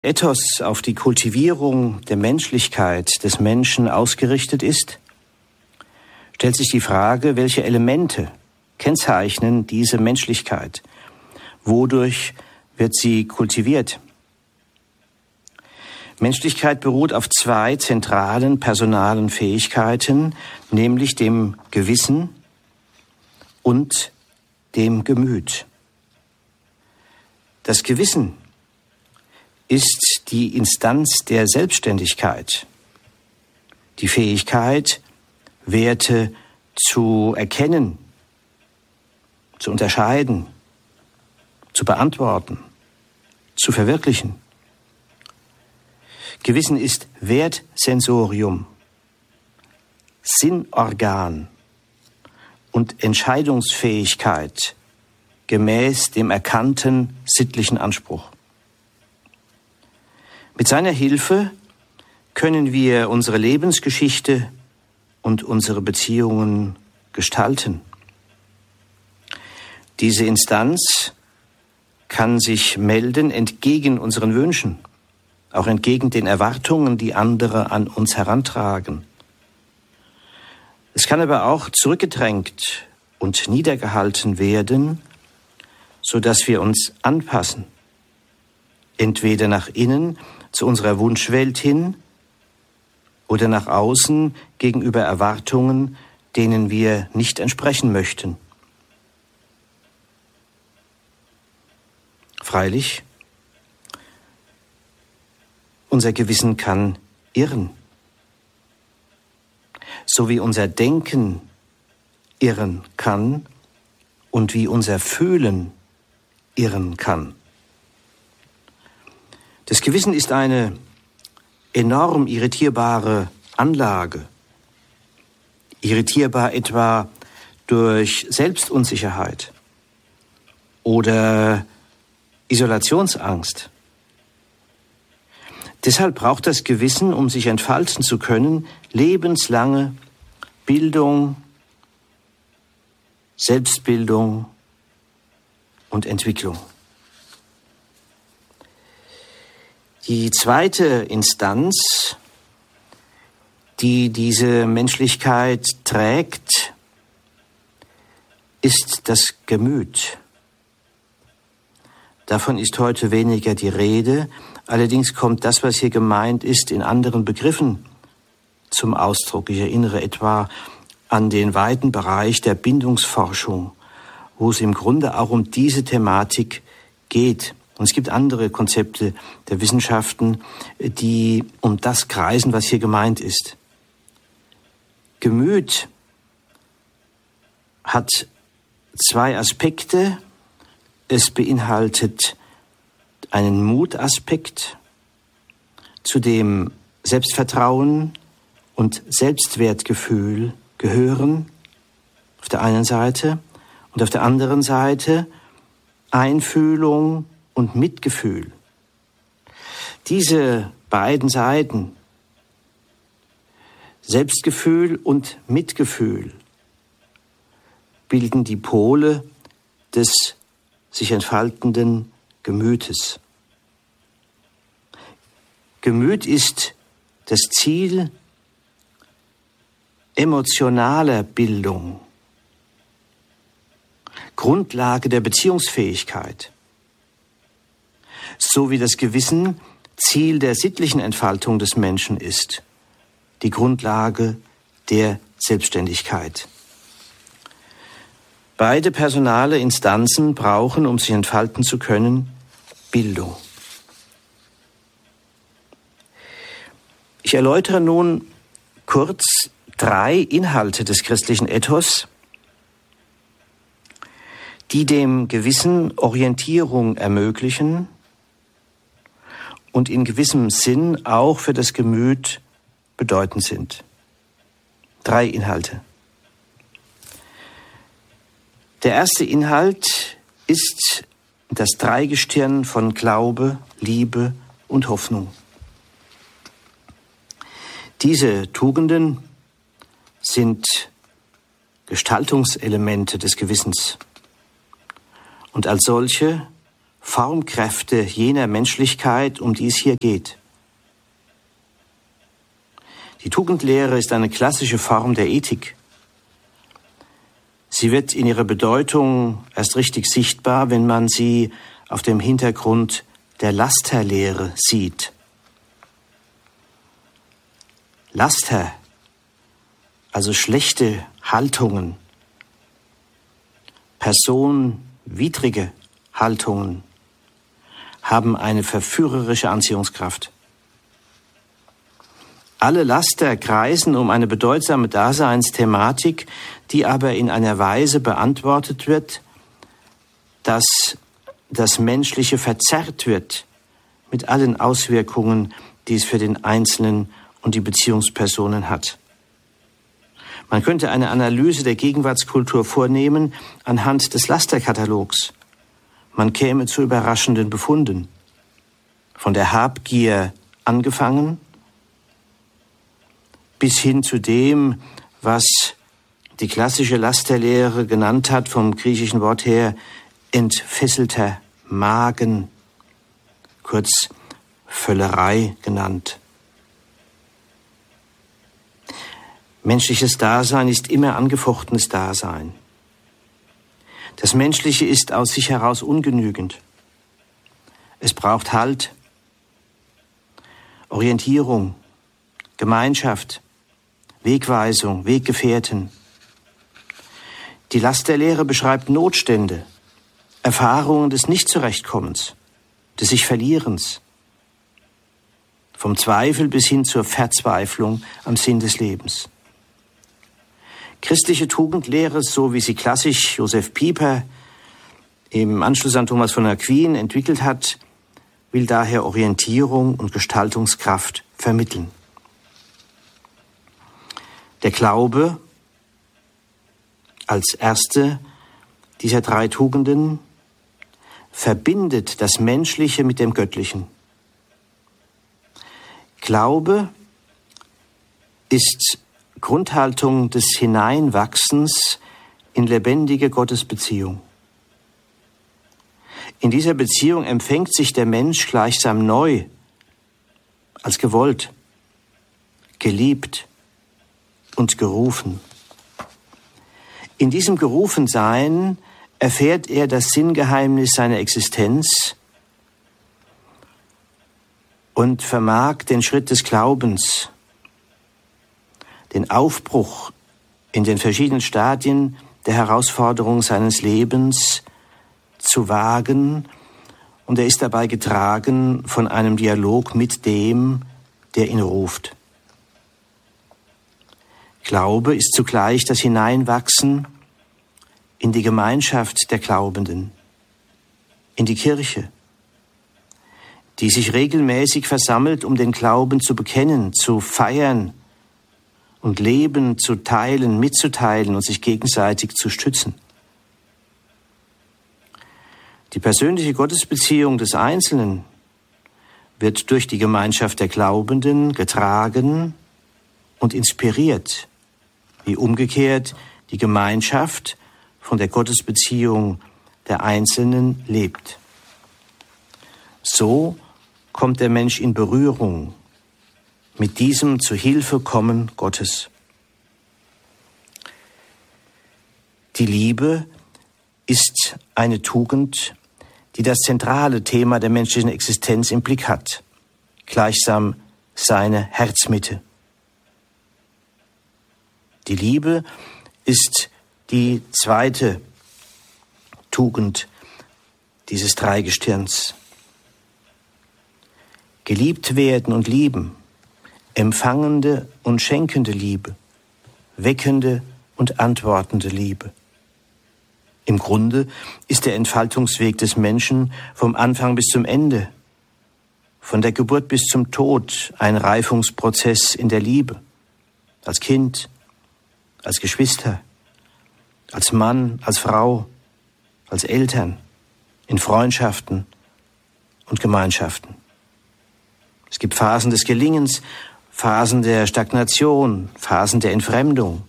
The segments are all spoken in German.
Ethos auf die Kultivierung der Menschlichkeit des Menschen ausgerichtet ist, stellt sich die Frage, welche Elemente kennzeichnen diese Menschlichkeit? Wodurch wird sie kultiviert? Menschlichkeit beruht auf zwei zentralen personalen Fähigkeiten, nämlich dem Gewissen und dem Gemüt. Das Gewissen ist die Instanz der Selbstständigkeit, die Fähigkeit, Werte zu erkennen, zu unterscheiden, zu beantworten, zu verwirklichen. Gewissen ist Wertsensorium, Sinnorgan und Entscheidungsfähigkeit gemäß dem erkannten sittlichen Anspruch. Mit seiner Hilfe können wir unsere Lebensgeschichte und unsere Beziehungen gestalten. Diese Instanz kann sich melden entgegen unseren Wünschen, auch entgegen den Erwartungen, die andere an uns herantragen. Es kann aber auch zurückgedrängt und niedergehalten werden, sodass wir uns anpassen, entweder nach innen zu unserer Wunschwelt hin oder nach außen gegenüber Erwartungen, denen wir nicht entsprechen möchten. Freilich, unser Gewissen kann irren, so wie unser Denken irren kann und wie unser Fühlen irren kann. Das Gewissen ist eine enorm irritierbare Anlage, irritierbar etwa durch Selbstunsicherheit oder Isolationsangst. Deshalb braucht das Gewissen, um sich entfalten zu können, lebenslange Bildung, Selbstbildung und Entwicklung. Die zweite Instanz, die diese Menschlichkeit trägt, ist das Gemüt. Davon ist heute weniger die Rede. Allerdings kommt das, was hier gemeint ist, in anderen Begriffen zum Ausdruck. Ich erinnere etwa an den weiten Bereich der Bindungsforschung, wo es im Grunde auch um diese Thematik geht. Und es gibt andere Konzepte der Wissenschaften, die um das kreisen, was hier gemeint ist. Gemüt hat zwei Aspekte. Es beinhaltet einen Mutaspekt, zu dem Selbstvertrauen und Selbstwertgefühl gehören, auf der einen Seite, und auf der anderen Seite Einfühlung und Mitgefühl. Diese beiden Seiten, Selbstgefühl und Mitgefühl, bilden die Pole des sich entfaltenden Gemütes. Gemüt ist das Ziel emotionaler Bildung, Grundlage der Beziehungsfähigkeit, so wie das Gewissen Ziel der sittlichen Entfaltung des Menschen ist, die Grundlage der Selbstständigkeit. Beide personale Instanzen brauchen, um sich entfalten zu können, Bildung. Ich erläutere nun kurz 3 Inhalte des christlichen Ethos, die dem Gewissen Orientierung ermöglichen und in gewissem Sinn auch für das Gemüt bedeutend sind. 3 Inhalte. Der erste Inhalt ist das Dreigestirn von Glaube, Liebe und Hoffnung. Diese Tugenden sind Gestaltungselemente des Gewissens und als solche Formkräfte jener Menschlichkeit, um die es hier geht. Die Tugendlehre ist eine klassische Form der Ethik. Sie wird in ihrer Bedeutung erst richtig sichtbar, wenn man sie auf dem Hintergrund der Lasterlehre sieht. Laster, also schlechte Haltungen, personenwidrige Haltungen, haben eine verführerische Anziehungskraft. Alle Laster kreisen um eine bedeutsame Daseinsthematik, die aber in einer Weise beantwortet wird, dass das Menschliche verzerrt wird mit allen Auswirkungen, die es für den Einzelnen und die Beziehungspersonen hat. Man könnte eine Analyse der Gegenwartskultur vornehmen anhand des Lasterkatalogs. Man käme zu überraschenden Befunden. Von der Habgier angefangen, bis hin zu dem, was die klassische Lasterlehre genannt hat, vom griechischen Wort her entfesselter Magen, kurz Völlerei genannt. Menschliches Dasein ist immer angefochtenes Dasein. Das Menschliche ist aus sich heraus ungenügend. Es braucht Halt, Orientierung, Gemeinschaft, Wegweisung, Weggefährten. Die Lasterlehre beschreibt Notstände, Erfahrungen des Nicht-Zurechtkommens, des Sich-Verlierens, vom Zweifel bis hin zur Verzweiflung am Sinn des Lebens. Christliche Tugendlehre, so wie sie klassisch Josef Pieper im Anschluss an Thomas von Aquin entwickelt hat, will daher Orientierung und Gestaltungskraft vermitteln. Der Glaube als erste dieser drei Tugenden verbindet das Menschliche mit dem Göttlichen. Glaube ist Grundhaltung des Hineinwachsens in lebendige Gottesbeziehung. In dieser Beziehung empfängt sich der Mensch gleichsam neu, als gewollt, geliebt und gerufen. In diesem Gerufensein erfährt er das Sinngeheimnis seiner Existenz und vermag den Schritt des Glaubens, den Aufbruch in den verschiedenen Stadien der Herausforderung seines Lebens zu wagen, und er ist dabei getragen von einem Dialog mit dem, der ihn ruft. Glaube ist zugleich das Hineinwachsen in die Gemeinschaft der Glaubenden, in die Kirche, die sich regelmäßig versammelt, um den Glauben zu bekennen, zu feiern und Leben zu teilen, mitzuteilen und sich gegenseitig zu stützen. Die persönliche Gottesbeziehung des Einzelnen wird durch die Gemeinschaft der Glaubenden getragen und inspiriert, wie umgekehrt die Gemeinschaft von der Gottesbeziehung der Einzelnen lebt. So kommt der Mensch in Berührung mit diesem zu Hilfe kommen Gottes. Die Liebe ist eine Tugend, die das zentrale Thema der menschlichen Existenz im Blick hat, gleichsam seine Herzmitte. Die Liebe ist die zweite Tugend dieses Dreigestirns. Geliebt werden und lieben, empfangende und schenkende Liebe, weckende und antwortende Liebe. Im Grunde ist der Entfaltungsweg des Menschen vom Anfang bis zum Ende, von der Geburt bis zum Tod, ein Reifungsprozess in der Liebe, als Kind, als Geschwister, als Mann, als Frau, als Eltern, in Freundschaften und Gemeinschaften. Es gibt Phasen des Gelingens, Phasen der Stagnation, Phasen der Entfremdung,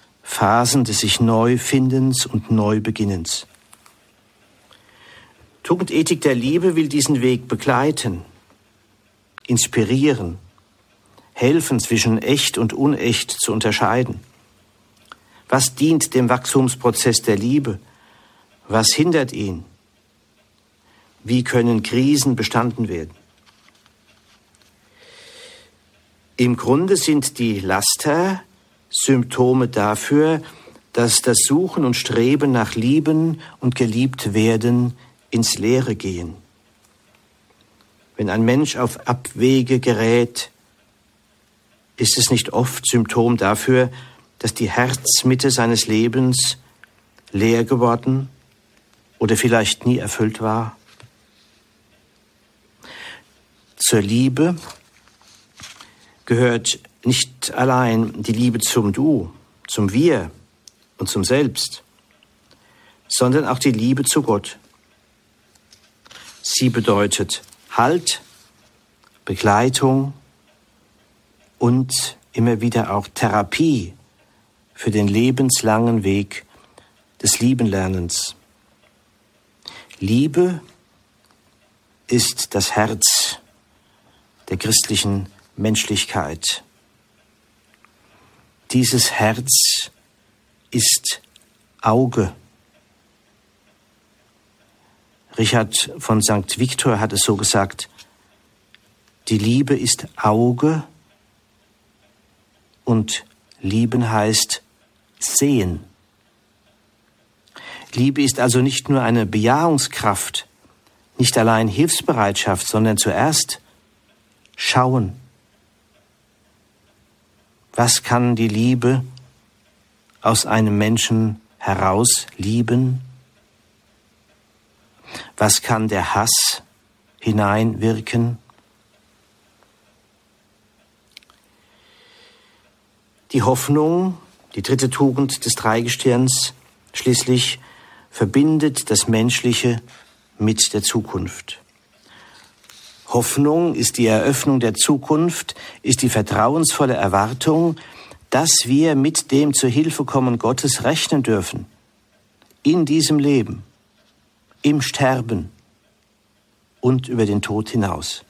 Phasen des sich Neufindens und Neubeginnens. Tugendethik der Liebe will diesen Weg begleiten, inspirieren, helfen, zwischen echt und unecht zu unterscheiden. Was dient dem Wachstumsprozess der Liebe? Was hindert ihn? Wie können Krisen bestanden werden? Im Grunde sind die Laster Symptome dafür, dass das Suchen und Streben nach Lieben und geliebt werden ins Leere gehen. Wenn ein Mensch auf Abwege gerät, ist es nicht oft Symptom dafür, dass die Herzmitte seines Lebens leer geworden oder vielleicht nie erfüllt war? Zur Liebe gehört nicht allein die Liebe zum Du, zum Wir und zum Selbst, sondern auch die Liebe zu Gott. Sie bedeutet Halt, Begleitung und immer wieder auch Therapie für den lebenslangen Weg des Liebenlernens. Liebe ist das Herz der christlichen Menschlichkeit. Dieses Herz ist Auge. Richard von St. Victor hat es so gesagt: Die Liebe ist Auge und lieben heißt sehen. Liebe ist also nicht nur eine Bejahungskraft, nicht allein Hilfsbereitschaft, sondern zuerst Schauen. Was kann die Liebe aus einem Menschen heraus lieben? Was kann der Hass hineinwirken? Die Hoffnung, die dritte Tugend des Dreigestirns, schließlich verbindet das Menschliche mit der Zukunft. Hoffnung ist die Eröffnung der Zukunft, ist die vertrauensvolle Erwartung, dass wir mit dem Zuhilfekommen Gottes rechnen dürfen. In diesem Leben, im Sterben und über den Tod hinaus.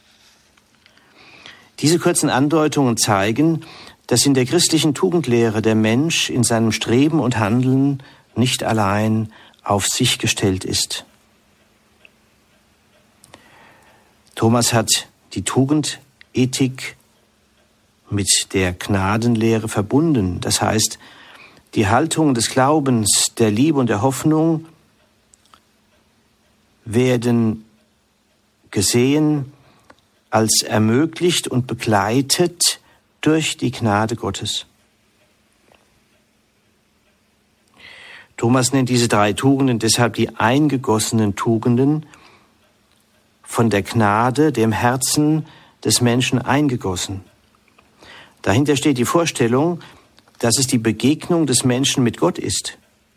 Diese kurzen Andeutungen zeigen, dass in der christlichen Tugendlehre der Mensch in seinem Streben und Handeln nicht allein auf sich gestellt ist. Thomas hat die Tugendethik mit der Gnadenlehre verbunden. Das heißt, die Haltung des Glaubens, der Liebe und der Hoffnung werden gesehen als ermöglicht und begleitet durch die Gnade Gottes. Thomas nennt diese drei Tugenden deshalb die eingegossenen Tugenden, von der Gnade, dem Herzen des Menschen eingegossen. Dahinter steht die Vorstellung, dass es die Begegnung des Menschen mit Gott ist,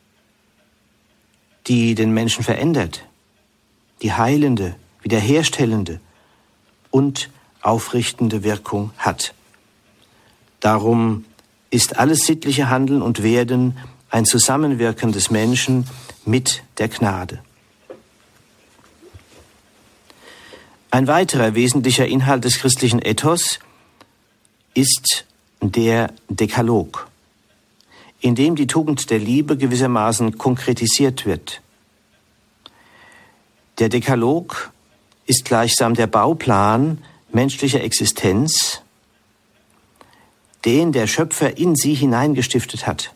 die den Menschen verändert, die heilende, wiederherstellende und aufrichtende Wirkung hat. Darum ist alles sittliche Handeln und Werden ein Zusammenwirken des Menschen mit der Gnade. Ein weiterer wesentlicher Inhalt des christlichen Ethos ist der Dekalog, in dem die Tugend der Liebe gewissermaßen konkretisiert wird. Der Dekalog ist gleichsam der Bauplan menschlicher Existenz, den der Schöpfer in sie hineingestiftet hat.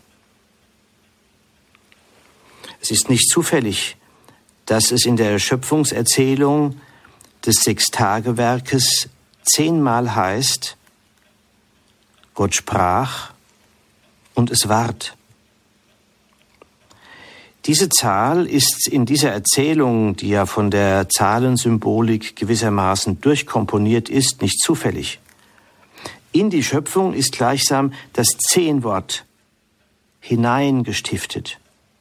Es ist nicht zufällig, dass es in der Schöpfungserzählung des Sechstagewerkes 10-mal heißt: Gott sprach und es ward. Diese Zahl ist in dieser Erzählung, die ja von der Zahlensymbolik gewissermaßen durchkomponiert ist, nicht zufällig. In die Schöpfung ist gleichsam das 10-Wort hineingestiftet.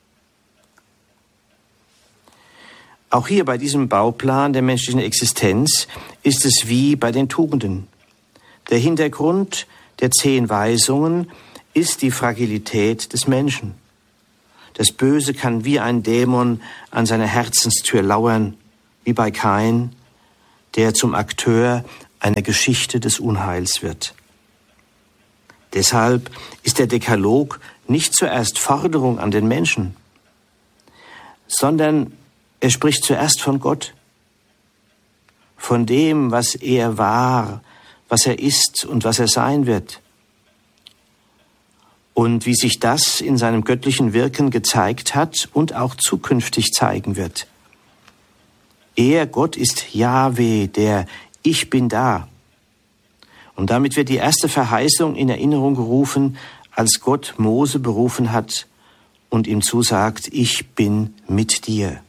Auch hier bei diesem Bauplan der menschlichen Existenz ist es wie bei den Tugenden. Der Hintergrund der 10 Weisungen ist die Fragilität des Menschen Das Böse kann wie ein Dämon an seiner Herzenstür lauern, wie bei Kain, der zum Akteur einer Geschichte des Unheils wird. Deshalb ist der Dekalog nicht zuerst Forderung an den Menschen, sondern er spricht zuerst von Gott, von dem, was er war, was er ist und was er sein wird. Und wie sich das in seinem göttlichen Wirken gezeigt hat und auch zukünftig zeigen wird. Er, Gott, ist Jahwe, der Ich bin da. Und damit wird die erste Verheißung in Erinnerung gerufen, als Gott Mose berufen hat und ihm zusagt, ich bin mit dir.